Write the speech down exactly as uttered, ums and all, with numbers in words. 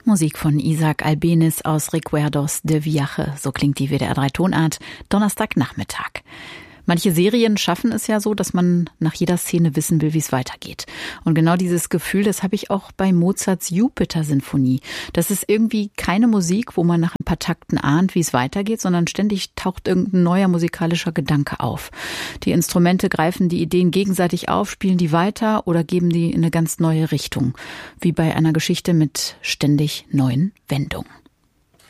Musik von Isaac Albéniz aus Recuerdos de Viaje, so klingt die W D R drei Tonart, Donnerstagnachmittag. Manche Serien schaffen es ja so, dass man nach jeder Szene wissen will, wie es weitergeht. Und genau dieses Gefühl, das habe ich auch bei Mozarts Jupiter-Sinfonie. Das ist irgendwie keine Musik, wo man nach ein paar Takten ahnt, wie es weitergeht, sondern ständig taucht irgendein neuer musikalischer Gedanke auf. Die Instrumente greifen die Ideen gegenseitig auf, spielen die weiter oder geben die in eine ganz neue Richtung. Wie bei einer Geschichte mit ständig neuen Wendungen.